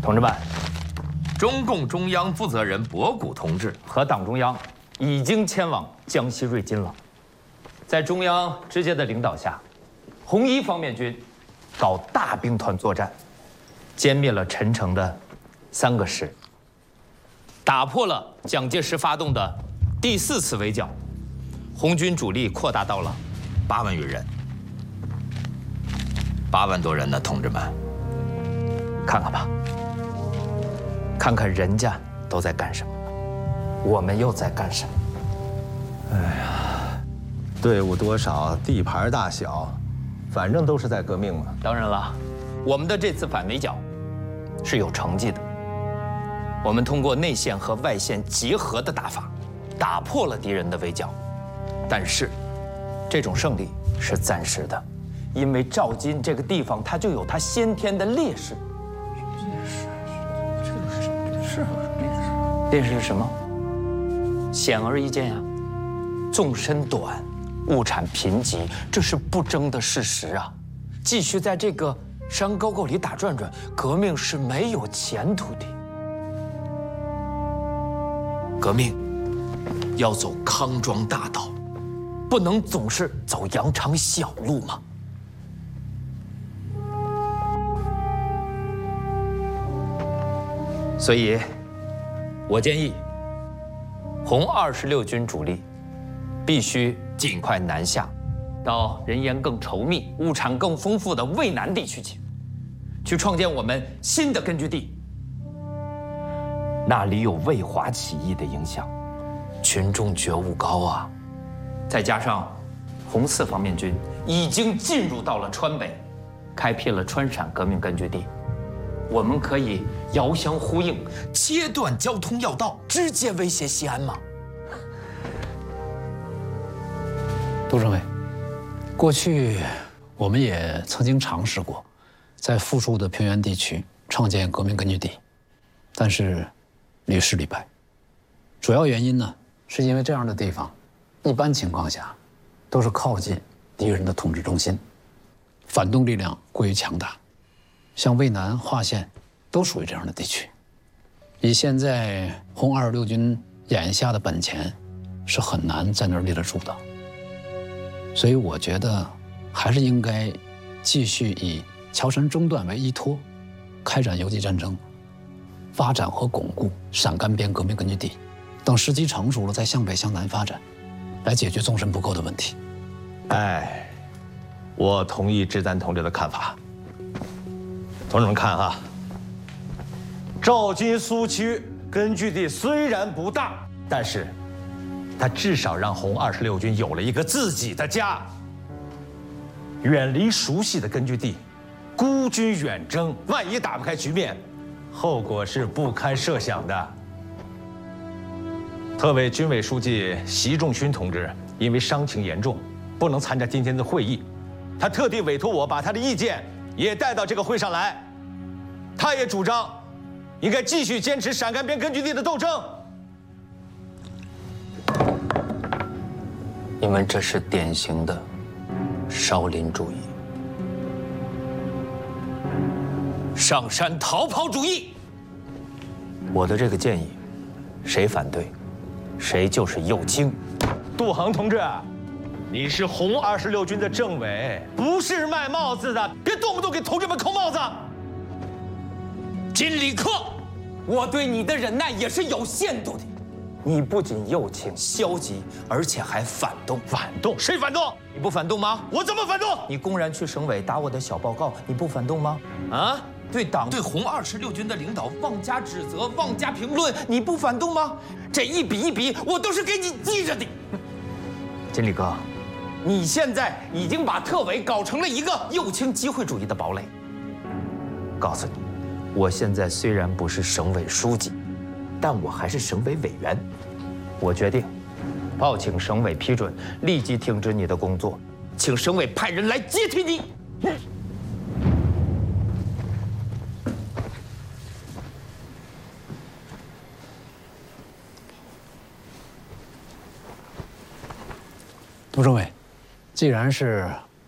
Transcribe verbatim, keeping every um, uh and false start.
同志们， 中共中央负责人博古同志和党中央已经迁往江西瑞金了。在中央直接的领导下，红一方面军搞大兵团作战，歼灭了陈诚的三个师，打破了蒋介石发动的第四次围剿，红军主力扩大到了八万余人。八万多人呢，同志们， 看看吧。 看看人家都在干什么，我们又在干什么？ 哎呀，队伍多少，地盘大小，反正都是在革命嘛。 当然了，我们的这次反围剿是有成绩的。我们通过内线和外线结合的打法，打破了敌人的围剿。但是，这种胜利是暂时的，因为赵金这个地方它就有它先天的劣势。 劣势是什么？显而易见呀，纵深短，物产贫瘠，这是不争的事实啊。继续在这个山沟沟里打转转，革命是没有前途的。革命要走康庄大道，不能总是走羊肠小路嘛。所以。 我建议，红二十六军主力必须尽快南下，到人烟更稠密、物产更丰富的渭南地区去，去创建我们新的根据地。那里有渭华起义的影响，群众觉悟高啊。再加上红四方面军已经进入到了川北，开辟了川陕革命根据地。 我们可以遥相呼应，切断交通要道，直接威胁西安吗？ 杜政委，过去我们也曾经尝试过，在富庶的平原地区创建革命根据地，但是屡试屡败。主要原因呢，是因为这样的地方，一般情况下都是靠近敌人的统治中心，反动力量过于强大。 像渭南、华县，都属于这样的地区。以现在红二十六军眼下的本钱，是很难在那儿立得住的。所以我觉得，还是应该继续以乔山中段为依托，开展游击战争，发展和巩固陕甘边革命根据地。等时机成熟了，再向北向南发展，来解决纵深不够的问题。 哎，我同意志丹同志的看法。 同志们看哈，赵金苏区根据地虽然不大，但是，它至少让红二十六军有了一个自己的家。远离熟悉的根据地，孤军远征，万一打不开局面，后果是不堪设想的。特委军委书记习仲勋同志因为伤情严重，不能参加今天的会议，他特地委托我把他的意见也带到这个会上来。 他也主张，应该继续坚持陕甘边根据地的斗争。 你们这是典型的少林主义、上山逃跑主义。我的这个建议，谁反对，谁就是右倾。 杜衡同志，你是红二十六军的政委，不是卖帽子的，别动不动给同志们扣帽子。 金里克，我对你的忍耐也是有限度的。你不仅右倾、消极，而且还反动。 反动？谁反动？ 你不反动吗？ 我怎么反动？ 你公然去省委打我的小报告，你不反动吗？啊？对党、对红二十六军的领导妄加指责、妄加评论，你不反动吗？这一笔一笔，我都是给你记着的。金里哥，你现在已经把特委搞成了一个右倾机会主义的堡垒。告诉你。 我现在虽然不是省委书记，但我还是省委委员。我决定，报请省委批准，立即停止你的工作，请省委派人来接替你。 杜政委，既然是